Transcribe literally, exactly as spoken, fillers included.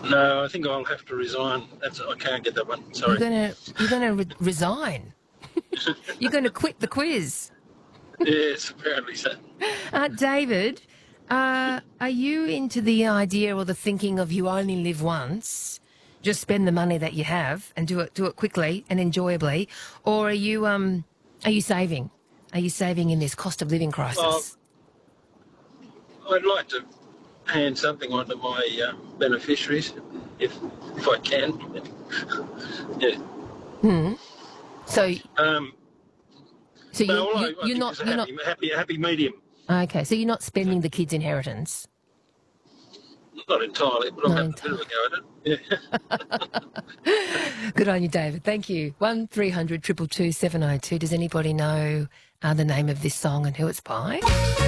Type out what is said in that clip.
No, I think I'll have to resign. That's I can't get that one. You're Sorry. gonna you're gonna re- resign. You're going to quit the quiz. Yes, apparently so. Uh, David, uh, are you into the idea or the thinking of you only live once? Just spend the money that you have and do it do it quickly and enjoyably, or are you um are you saving? Are you saving in this cost of living crisis? Well, I'd like to hand something on to my uh, beneficiaries, if if I can. yeah. Hmm. So, Um, so you, no, well, I, you I you're think not it's a you're not happy, happy, happy medium. okay. So you're not spending the kids' inheritance. Not entirely, but I'm Not having a bit of a go at it. Yeah. Good on you, David. Thank you. One three hundred two two two seven oh two. Does anybody know uh, the name of this song and who it's by?